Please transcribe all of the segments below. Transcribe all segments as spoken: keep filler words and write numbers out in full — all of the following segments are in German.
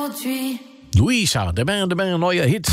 Luisa, der Bär, der Bär, neuer Hit.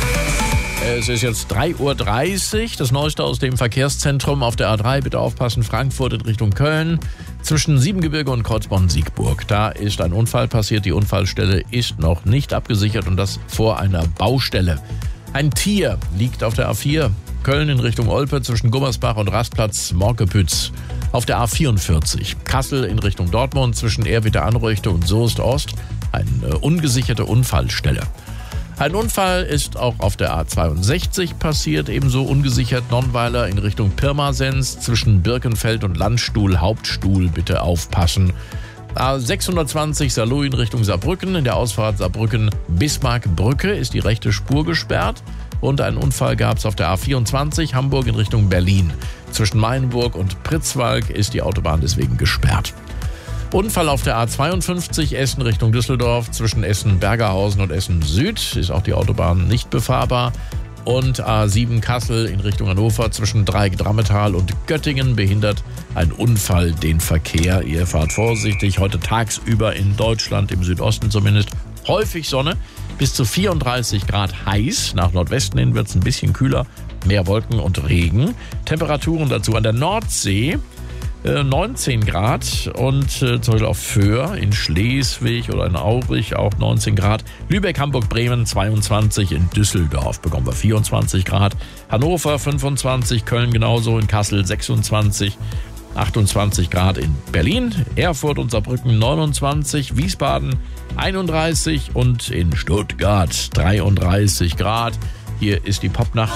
Es ist jetzt drei Uhr dreißig, das Neueste aus dem Verkehrszentrum auf der A drei. Bitte aufpassen, Frankfurt in Richtung Köln. Zwischen Siebengebirge und Kreuzborn-Siegburg. Da ist ein Unfall passiert. Die Unfallstelle ist noch nicht abgesichert und das vor einer Baustelle. Ein Tier liegt auf der A vier. Köln in Richtung Olpe zwischen Gummersbach und Rastplatz Morkepütz. Auf der A vierundvierzig. Kassel in Richtung Dortmund zwischen Ehrwitter-Anreuchte und Soest-Ost. Eine ungesicherte Unfallstelle. Ein Unfall ist auch auf der A zweiundsechzig passiert, ebenso ungesichert Nonnweiler in Richtung Pirmasens zwischen Birkenfeld und Landstuhl Hauptstuhl, bitte aufpassen. A sechshundertzwanzig Saarlouis in Richtung Saarbrücken, in der Ausfahrt Saarbrücken-Bismarckbrücke ist die rechte Spur gesperrt und einen Unfall gab es auf der A vierundzwanzig Hamburg in Richtung Berlin. Zwischen Mainburg und Pritzwalk ist die Autobahn deswegen gesperrt. Unfall auf der A zweiundfünfzig Essen Richtung Düsseldorf. Zwischen Essen-Bergerhausen und Essen-Süd ist auch die Autobahn nicht befahrbar. Und A sieben Kassel in Richtung Hannover zwischen Dreieck-Drammetal und Göttingen behindert ein Unfall den Verkehr. Ihr fahrt vorsichtig. Heute tagsüber in Deutschland, im Südosten zumindest, häufig Sonne. Bis zu vierunddreißig Grad heiß. Nach Nordwesten hin wird es ein bisschen kühler. Mehr Wolken und Regen. Temperaturen dazu an der Nordsee. neunzehn Grad und äh, zum Beispiel auf Föhr in Schleswig oder in Aurich auch neunzehn Grad. Lübeck, Hamburg, Bremen zweiundzwanzig, in Düsseldorf bekommen wir vierundzwanzig Grad. Hannover fünfundzwanzig, Köln genauso, in Kassel sechsundzwanzig, achtundzwanzig Grad in Berlin, Erfurt und Saarbrücken neunundzwanzig, Wiesbaden einunddreißig und in Stuttgart dreiunddreißig Grad. Hier ist die Popnacht.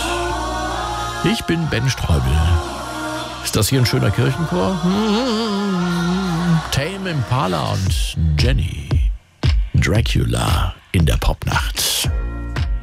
Ich bin Ben Streubel. Ist das hier ein schöner Kirchenchor? Tame Impala und Jenny Dracula in der Popnacht.